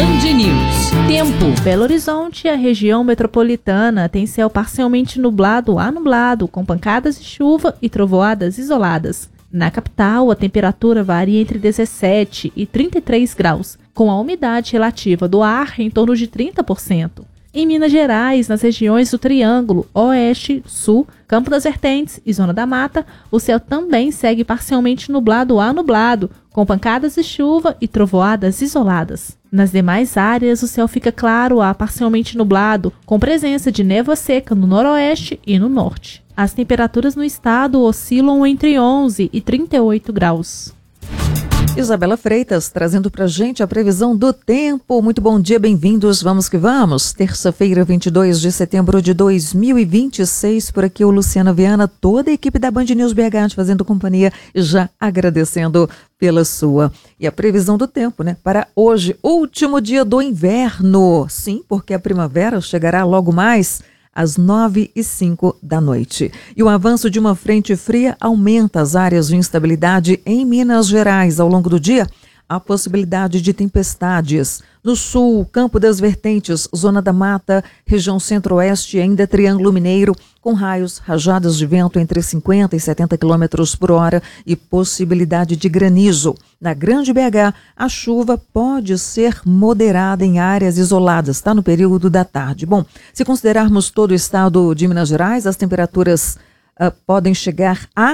Band News. Tempo. Belo Horizonte, a região metropolitana, tem céu parcialmente nublado a nublado, com pancadas de chuva e trovoadas isoladas. Na capital, a temperatura varia entre 17 e 33 graus, com a umidade relativa do ar em torno de 30%. Em Minas Gerais, nas regiões do Triângulo, Oeste, Sul, Campo das Vertentes e Zona da Mata, o céu também segue parcialmente nublado a nublado, com pancadas de chuva e trovoadas isoladas. Nas demais áreas, o céu fica claro a parcialmente nublado, com presença de névoa seca no noroeste e no norte. As temperaturas no estado oscilam entre 11 e 38 graus. Isabela Freitas trazendo pra gente a previsão do tempo. Muito bom dia, bem-vindos, vamos que vamos. Terça-feira, 22 de setembro de 2026, por aqui o Luciana Viana, toda a equipe da Band News BH fazendo companhia e já agradecendo pela sua. E a previsão do tempo, né? Para hoje, último dia do inverno. Sim, porque a primavera chegará logo mais às 9h05 da noite. E o avanço de uma frente fria aumenta as áreas de instabilidade em Minas Gerais. Ao longo do dia, há possibilidade de tempestades. No sul, Campo das Vertentes, Zona da Mata, região centro-oeste e ainda Triângulo Mineiro, com raios, rajadas de vento entre 50 e 70 km por hora e possibilidade de granizo. Na Grande BH, a chuva pode ser moderada em áreas isoladas, está no período da tarde. Bom, se considerarmos todo o estado de Minas Gerais, as temperaturas podem chegar a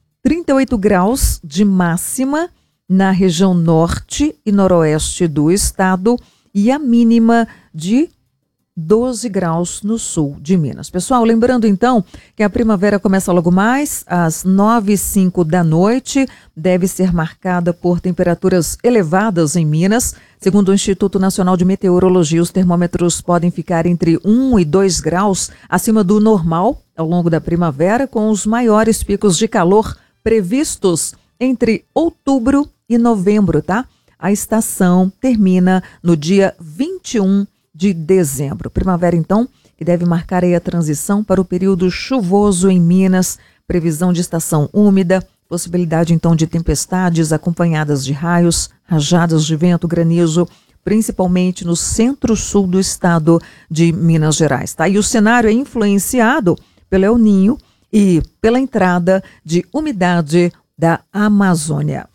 38 graus de máxima na região norte e noroeste do estado e a mínima de 12 graus no sul de Minas. Pessoal, lembrando então que a primavera começa logo mais às 9h05 da noite, deve ser marcada por temperaturas elevadas em Minas. Segundo o Instituto Nacional de Meteorologia, os termômetros podem ficar entre 1 e 2 graus acima do normal ao longo da primavera, com os maiores picos de calor previstos entre outubro e novembro, tá? A estação termina no dia 21 de dezembro. Primavera, então, que deve marcar aí a transição para o período chuvoso em Minas, previsão de estação úmida, possibilidade, então, de tempestades acompanhadas de raios, rajadas de vento, granizo, principalmente no centro-sul do estado de Minas Gerais, tá? E o cenário é influenciado pelo El Niño e pela entrada de umidade da Amazônia.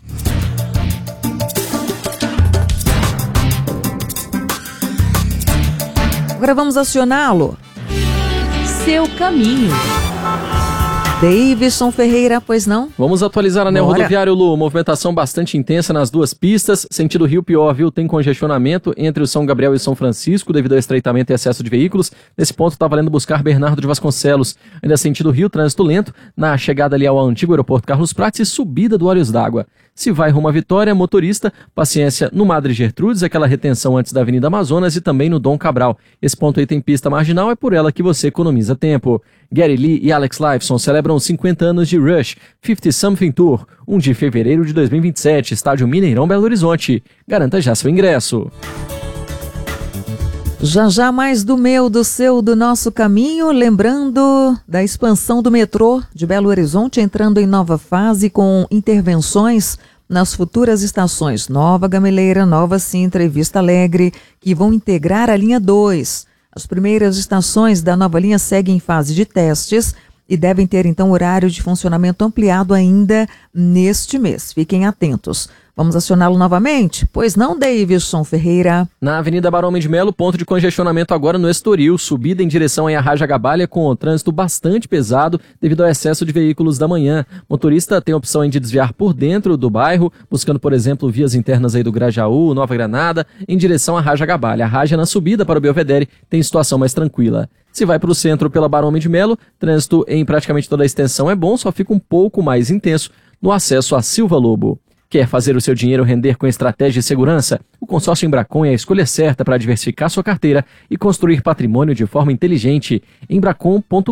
Agora vamos acioná-lo. Seu caminho. Davidson Ferreira, pois não? Vamos atualizar a anel rodoviário, Lu. Movimentação bastante intensa nas duas pistas. Sentido Rio Pior, viu? Tem congestionamento entre o São Gabriel e São Francisco devido ao estreitamento e excesso de veículos. Nesse ponto está valendo buscar Bernardo de Vasconcelos. Ainda sentido Rio, trânsito lento na chegada ali ao antigo aeroporto Carlos Prates e subida do Olhos d'Água. Se vai rumo à Vitória, motorista, paciência no Madre Gertrudes, aquela retenção antes da Avenida Amazonas e também no Dom Cabral. Esse ponto aí tem pista marginal, é por ela que você economiza tempo. Gary Lee e Alex Lifeson celebram 50 anos de Rush 50 Something Tour, 1 de fevereiro de 2027, estádio Mineirão, Belo Horizonte. Garanta já seu ingresso. Já já mais do meu, do seu, do nosso caminho, lembrando da expansão do metrô de Belo Horizonte, entrando em nova fase com intervenções nas futuras estações Nova Gameleira, Nova Sintra e Vista Alegre, que vão integrar a linha 2. As primeiras estações da nova linha seguem em fase de testes e devem ter, então, horário de funcionamento ampliado ainda neste mês. Fiquem atentos. Vamos acioná-lo novamente? Pois não, Davidson Ferreira? Na Avenida Barão Mendes de Melo, ponto de congestionamento agora no Estoril, subida em direção à Raja Gabalha com o trânsito bastante pesado devido ao excesso de veículos da manhã. Motorista tem a opção de desviar por dentro do bairro, buscando, por exemplo, vias internas aí do Grajaú, Nova Granada, em direção à Raja Gabalha. A Raja na subida para o Belvedere tem situação mais tranquila. Se vai para o centro pela Barão Mendes de Melo, trânsito em praticamente toda a extensão é bom, só fica um pouco mais intenso no acesso a Silva Lobo. Quer fazer o seu dinheiro render com estratégia e segurança? O consórcio Embracon é a escolha certa para diversificar sua carteira e construir patrimônio de forma inteligente. Embracon.com.br.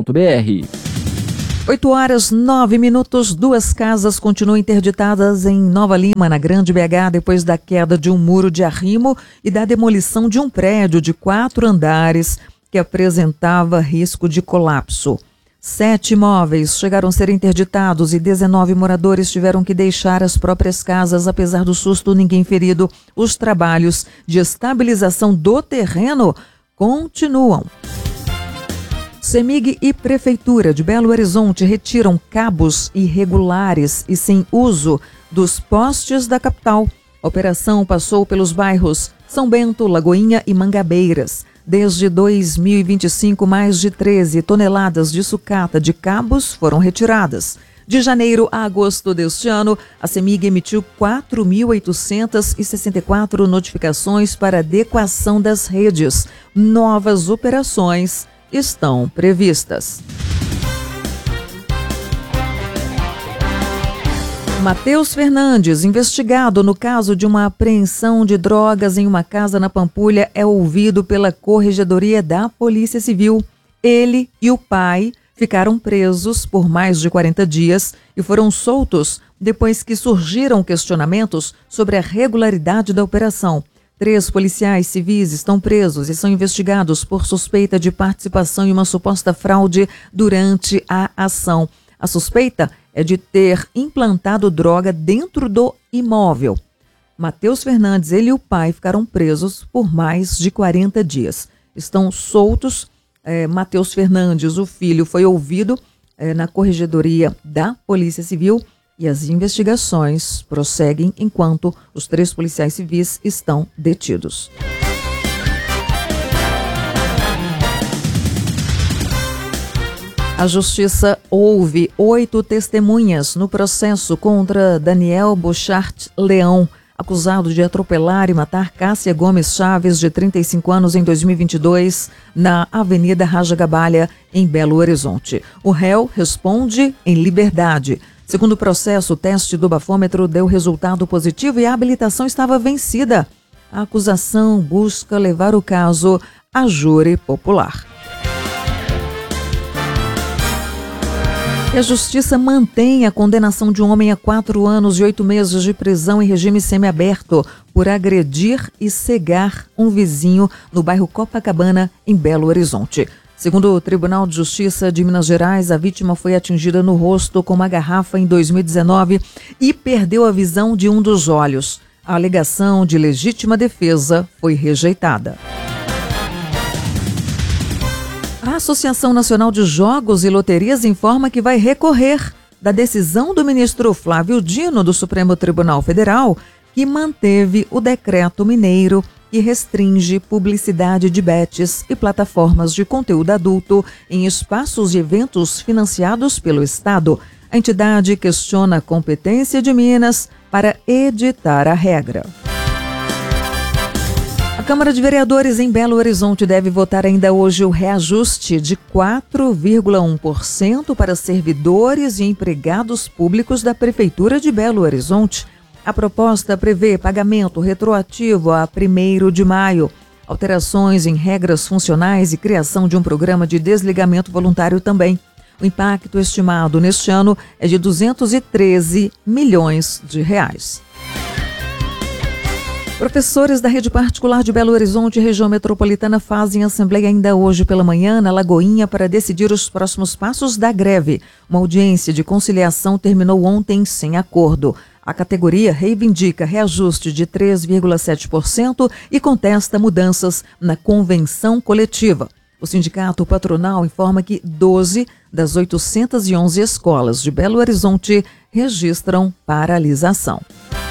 8h09, 2 casas continuam interditadas em Nova Lima, na Grande BH, depois da queda de um muro de arrimo e da demolição de um prédio de 4 andares que apresentava risco de colapso. 7 imóveis chegaram a ser interditados e 19 moradores tiveram que deixar as próprias casas. Apesar do susto, ninguém ferido. Os trabalhos de estabilização do terreno continuam. CEMIG e Prefeitura de Belo Horizonte retiram cabos irregulares e sem uso dos postes da capital. A operação passou pelos bairros São Bento, Lagoinha e Mangabeiras. Desde 2025, mais de 13 toneladas de sucata de cabos foram retiradas. De janeiro a agosto deste ano, a CEMIG emitiu 4.864 notificações para adequação das redes. Novas operações estão previstas. Matheus Fernandes, investigado no caso de uma apreensão de drogas em uma casa na Pampulha, é ouvido pela Corregedoria da Polícia Civil. Ele e o pai ficaram presos por mais de 40 dias e foram soltos depois que surgiram questionamentos sobre a regularidade da operação. 3 policiais civis estão presos e são investigados por suspeita de participação em uma suposta fraude durante a ação. A suspeita é de ter implantado droga dentro do imóvel. Matheus Fernandes, ele e o pai ficaram presos por mais de 40 dias. Estão soltos. Matheus Fernandes, o filho, foi ouvido na Corregedoria da Polícia Civil e as investigações prosseguem enquanto os 3 policiais civis estão detidos. A Justiça ouve 8 testemunhas no processo contra Daniel Bouchard Leão, acusado de atropelar e matar Cássia Gomes Chaves, de 35 anos, em 2022, na Avenida Raja Gabalha, em Belo Horizonte. O réu responde em liberdade. Segundo o processo, o teste do bafômetro deu resultado positivo e a habilitação estava vencida. A acusação busca levar o caso a júri popular. E a Justiça mantém a condenação de um homem a 4 anos e 8 meses de prisão em regime semiaberto por agredir e cegar um vizinho no bairro Copacabana, em Belo Horizonte. Segundo o Tribunal de Justiça de Minas Gerais, a vítima foi atingida no rosto com uma garrafa em 2019 e perdeu a visão de um dos olhos. A alegação de legítima defesa foi rejeitada. A Associação Nacional de Jogos e Loterias informa que vai recorrer da decisão do ministro Flávio Dino do Supremo Tribunal Federal, que manteve o decreto mineiro que restringe publicidade de bets e plataformas de conteúdo adulto em espaços e eventos financiados pelo Estado. A entidade questiona a competência de Minas para editar a regra. A Câmara de Vereadores em Belo Horizonte deve votar ainda hoje o reajuste de 4,1% para servidores e empregados públicos da Prefeitura de Belo Horizonte. A proposta prevê pagamento retroativo a 1º de maio, alterações em regras funcionais e criação de um programa de desligamento voluntário também. O impacto estimado neste ano é de 213 milhões de reais. Professores da rede particular de Belo Horizonte e região metropolitana fazem assembleia ainda hoje pela manhã na Lagoinha para decidir os próximos passos da greve. Uma audiência de conciliação terminou ontem sem acordo. A categoria reivindica reajuste de 3,7% e contesta mudanças na convenção coletiva. O sindicato patronal informa que 12 das 811 escolas de Belo Horizonte registram paralisação.